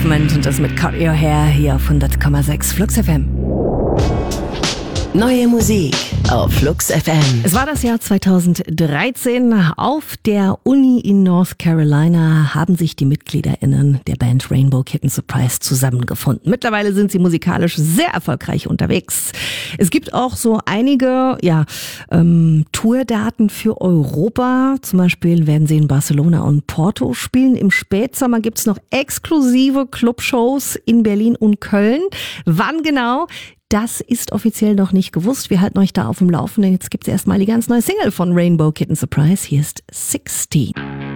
Movement und das mit Cut Your Hair hier auf 100,6 Flux FM. Neue Musik auf Flux FM. Es war das Jahr 2013. Auf der Uni in North Carolina haben sich die MitgliederInnen der Band Rainbow Kitten Surprise zusammengefunden. Mittlerweile sind sie musikalisch sehr erfolgreich unterwegs. Es gibt auch so einige Tourdaten für Europa. Zum Beispiel werden sie in Barcelona und Porto spielen. Im Spätsommer gibt es noch exklusive Clubshows in Berlin und Köln. Wann genau? Das ist offiziell noch nicht gewusst. Wir halten euch da auf dem Laufenden. Jetzt gibt es erstmal die ganz neue Single von Rainbow Kitten Surprise. Hier ist 16.